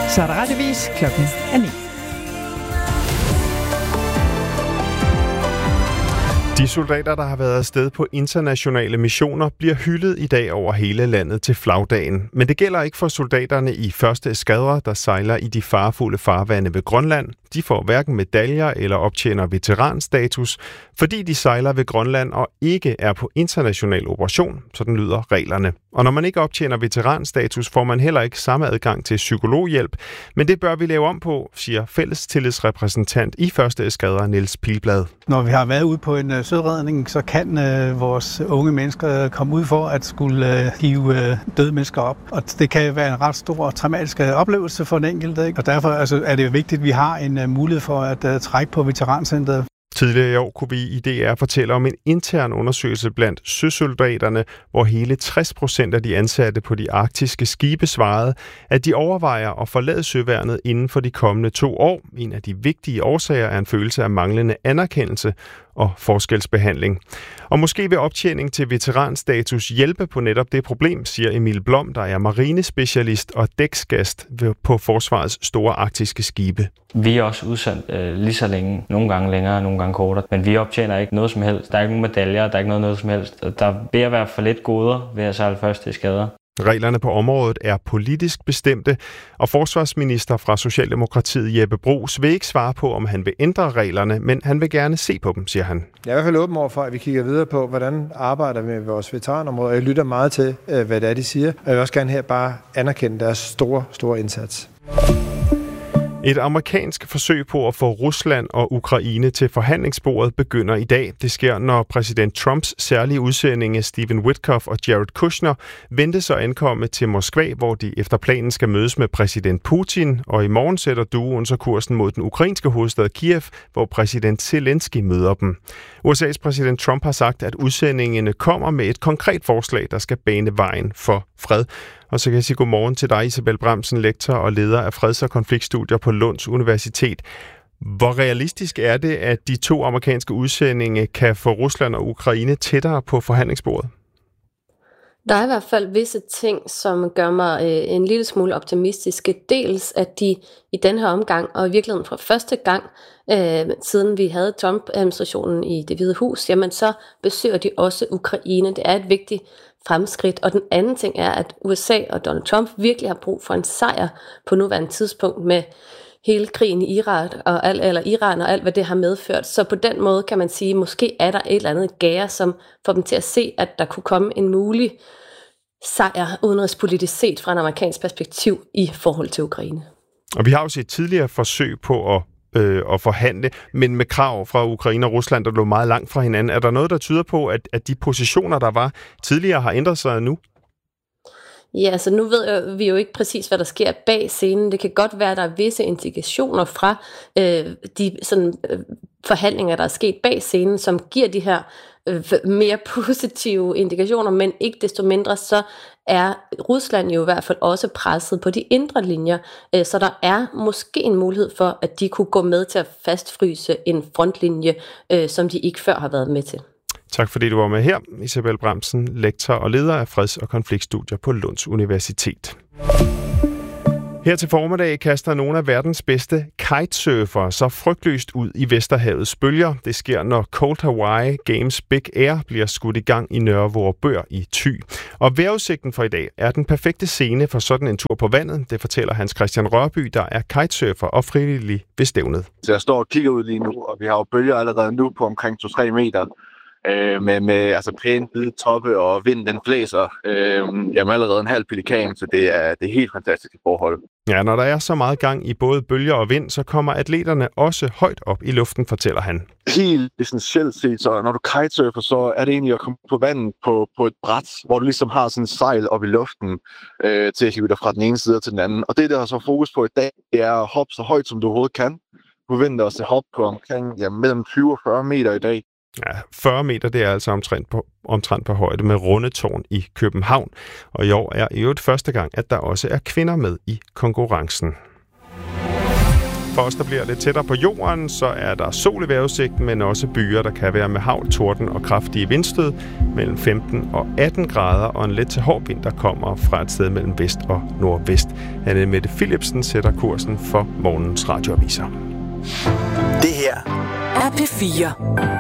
Så er der rettevis klokken er 9. De soldater, der har været afsted på internationale missioner, bliver hyldet i dag over hele landet til flagdagen. Men det gælder ikke for soldaterne i første eskadre, der sejler i de farefulde farvande ved Grønland. De får hverken medaljer eller optjener veteranstatus, fordi de sejler ved Grønland og ikke er på international operation. Sådan lyder reglerne. Og når man ikke optjener veteranstatus, får man heller ikke samme adgang til psykologhjælp. Men det bør vi lave om på, siger fællestillidsrepræsentant i første eskadre Niels Pilblad. Når vi har været ude på en søredning, så kan vores unge mennesker komme ud for at skulle hive døde mennesker op. Og det kan være en ret stor og traumatisk oplevelse for den enkelte, ikke? Og derfor er det jo vigtigt, at vi har en mulighed for at trække på veterancentret. Tidligere i år kunne vi i DR fortælle om en intern undersøgelse blandt søsoldaterne, hvor hele 60% af de ansatte på de arktiske skibe svarede, at de overvejer at forlade søværnet inden for de kommende 2 år. En af de vigtige årsager er en følelse af manglende anerkendelse og forskelsbehandling. Og måske vil optjening til veteranstatus hjælpe på netop det problem, siger Emil Blom, der er marinespecialist og dæksgast på Forsvarets store arktiske skibe. Vi er også udsendt lige så længe, nogle gange længere, nogle gange kortere, men vi optjener ikke noget som helst. Der er ikke nogen medaljer, der er ikke noget som helst. Der er ved at være for lidt goder ved at sejle første eskadre. Reglerne på området er politisk bestemte, og forsvarsminister fra Socialdemokratiet Jeppe Bruus vil ikke svare på, om han vil ændre reglerne, men han vil gerne se på dem, siger han. Jeg er i hvert fald åben over for, at vi kigger videre på, hvordan arbejder vi med vores veteranområder. Jeg lytter meget til, hvad det er, de siger, og jeg vil også gerne her bare anerkende deres store indsats. Et amerikansk forsøg på at få Rusland og Ukraine til forhandlingsbordet begynder i dag. Det sker, når præsident Trumps særlige udsendinge Stephen Witkoff og Jared Kushner ventes at ankomme til Moskva, hvor de efter planen skal mødes med præsident Putin. Og i morgen sætter duoen så kursen mod den ukrainske hovedstad Kiev, hvor præsident Zelensky møder dem. USA's præsident Trump har sagt, at udsendingene kommer med et konkret forslag, der skal bane vejen for fred. Og så kan jeg sige godmorgen til dig, Isabel Bramsen, lektor og leder af freds- og konfliktstudier på Lunds Universitet. Hvor realistisk er det, at de 2 amerikanske udsendinge kan få Rusland og Ukraine tættere på forhandlingsbordet? Der er i hvert fald visse ting, som gør mig en lille smule optimistiske. Dels at de i den her omgang, og i virkeligheden for første gang, siden vi havde Trump-administrationen i Det Hvide Hus, jamen så besøger de også Ukraine. Det er et vigtigt fremskridt. Og den anden ting er, at USA og Donald Trump virkelig har brug for en sejr på nuværende tidspunkt med hele krigen i Iran og alt, hvad det har medført. Så på den måde kan man sige, måske er der et eller andet gære, som får dem til at se, at der kunne komme en mulig sejr udenrigspolitisk set fra en amerikansk perspektiv i forhold til Ukraine. Og vi har jo set tidligere forsøg på at forhandle, men med krav fra Ukraine og Rusland, der lå meget langt fra hinanden. Er der noget, der tyder på, at de positioner, der var tidligere, har ændret sig nu? Ja, så nu ved vi jo ikke præcis, hvad der sker bag scenen. Det kan godt være, at der er visse indikationer fra de forhandlinger, der er sket bag scenen, som giver de her mere positive indikationer, men ikke desto mindre, så er Rusland jo i hvert fald også presset på de indre linjer, så der er måske en mulighed for, at de kunne gå med til at fastfryse en frontlinje, som de ikke før har været med til. Tak fordi du var med her, Isabel Bramsen, lektor og leder af freds- og konfliktstudier på Lunds Universitet. Her til formiddag kaster nogle af verdens bedste kitesurfere så frygtløst ud i Vesterhavets bølger. Det sker, når Cold Hawaii Games Big Air bliver skudt i gang i Nørre Vorupør i Thy. Og vejrudsigten for i dag er den perfekte scene for sådan en tur på vandet. Det fortæller Hans Christian Rørby, der er kitesurfer og frivillig ved stævnet. Så jeg står og kigger ud lige nu, og vi har jo bølger allerede nu på omkring 2-3 meter. Med altså pæne hvide toppe, og vinden den blæser. Jamen allerede en halv pelikan, så det er helt fantastiske forhold. Ja, når der er så meget gang i både bølger og vind, så kommer atleterne også højt op i luften, fortæller han. Helt essentielt set, så når du kitesurfer, så er det egentlig at komme på vandet på et bræt, hvor du ligesom har sådan en sejl op i luften til at hive dig fra den ene side til den anden. Og det, der er så fokus på i dag, det er at hoppe så højt, som du overhovedet kan. Du forventer os at hoppe på omkring mellem 20 og 40 meter i dag. Ja, 40 meter, det er altså omtrent på højde med Rundetårn i København. Og i år er i øvrigt første gang, at der også er kvinder med i konkurrencen. For os, der bliver lidt tættere på jorden, så er der sol i vejrudsigten, men også byer, der kan være med hagl, torden og kraftige vindstød mellem 15 og 18 grader, og en let til hård vind, der kommer fra et sted mellem vest og nordvest. Anne Mette Philipsen sætter kursen for morgens radioaviser. Det her er P4.